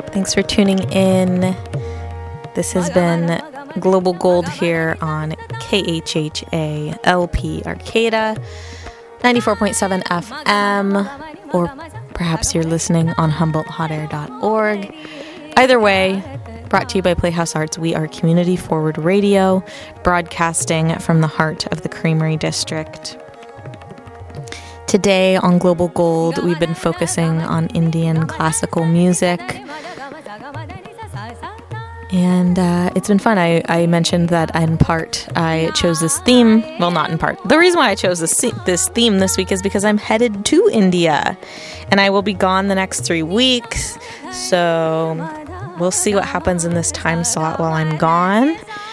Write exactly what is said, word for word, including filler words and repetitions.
Thanks for tuning in. This has been Global Gold here on K H H A L P Arcata, ninety-four point seven F M, or perhaps you're listening on Humboldt Hot Air dot org. Either way, brought to you by Playhouse Arts, we are community forward radio, broadcasting from the heart of the Creamery District. Today on Global Gold, we've been focusing on Indian classical music. And uh, it's been fun. I, I mentioned that in part I chose this theme. Well, not in part. The reason why I chose this, this theme this week is because I'm headed to India. And I will be gone the next three weeks. So we'll see what happens in this time slot while I'm gone.